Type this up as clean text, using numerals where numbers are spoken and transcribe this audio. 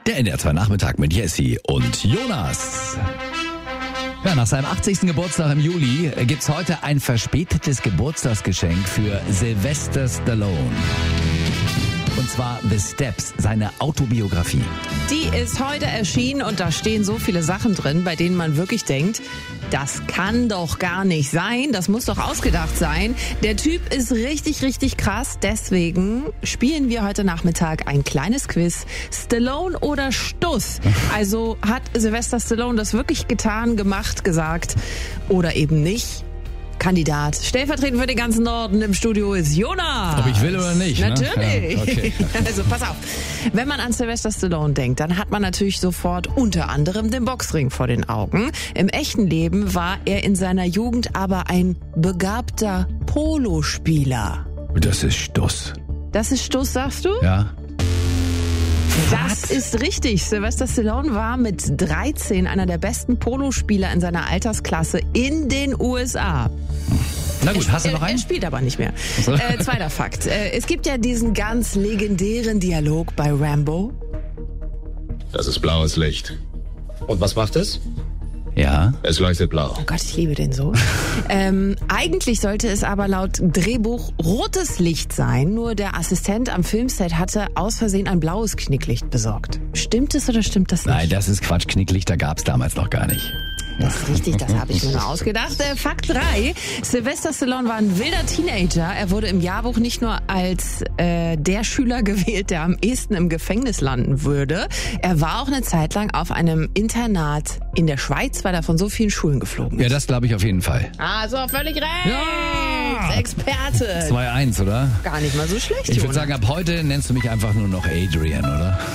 Der NDR 2 Nachmittag mit Jessie und Jonas. Ja, nach seinem 80. Geburtstag im Juli gibt's heute ein verspätetes Geburtstagsgeschenk für Sylvester Stallone. Und zwar The Steps, seine Autobiografie. Die ist heute erschienen und da stehen so viele Sachen drin, bei denen man wirklich denkt, das kann doch gar nicht sein, das muss doch ausgedacht sein. Der Typ ist richtig, richtig krass, deswegen spielen wir heute Nachmittag ein kleines Quiz. Stallone oder Stuss? Also hat Sylvester Stallone das wirklich getan, gemacht, gesagt oder eben nicht? Kandidat. Stellvertretend für den ganzen Norden im Studio ist Jonas. Ob ich will oder nicht. Natürlich. Ne? Ja, okay. Also pass auf. Wenn man an Sylvester Stallone denkt, dann hat man natürlich sofort unter anderem den Boxring vor den Augen. Im echten Leben war er in seiner Jugend aber ein begabter Polospieler. Das ist Stuss. Das ist Stuss, sagst du? Ja. Das ist richtig. Sylvester Stallone war mit 13 einer der besten Polospieler in seiner Altersklasse in den USA. Na gut, hast du noch einen? Er spielt aber nicht mehr. Zweiter Fakt. Es gibt ja diesen ganz legendären Dialog bei Rambo. Das ist blaues Licht. Und was macht es? Ja. Es leuchtet blau. Oh Gott, ich liebe den so. Eigentlich sollte es aber laut Drehbuch rotes Licht sein, nur der Assistent am Filmset hatte aus Versehen ein blaues Knicklicht besorgt. Stimmt es oder stimmt das nicht? Nein, das ist Quatsch. Knicklichter gab's damals noch gar nicht. Das ist richtig, das habe ich mir nur ausgedacht. Fakt 3. Sylvester Stallone war ein wilder Teenager. Er wurde im Jahrbuch nicht nur als der Schüler gewählt, der am ehesten im Gefängnis landen würde. Er war auch eine Zeit lang auf einem Internat in der Schweiz, weil er von so vielen Schulen geflogen ist. Ja, das glaube ich auf jeden Fall. Also völlig recht. Ja! Experte. 2-1, oder? Gar nicht mal so schlecht, Ich würde Jonas. sagen, ab heute nennst du mich einfach nur noch Adrian, oder?